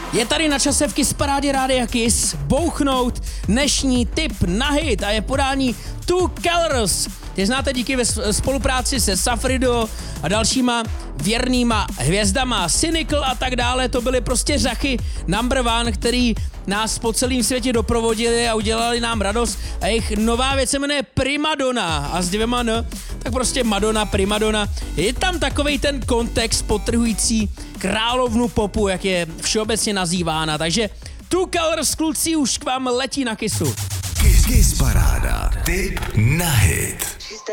Je tady na čase v Kiss Parádě Rádia Kiss bouchnout dnešní tip na hit a je podání Two Colors. Ty znáte díky ve spolupráci se Safrido a dalšíma věrnýma hvězdama, Cynical a tak dále. To byly prostě řachy number one, který nás po celém světě doprovodili a udělali nám radost. A jejich nová věc se jmenuje Primadonna a s dvěma N, tak prostě Madonna, Primadonna. Je tam takovej ten kontext potrhující královnu popu, jak je všeobecně nazývána. Takže Two Colors, kluci, už k vám letí na Kissu. Kiss Paráda. Tip na hit.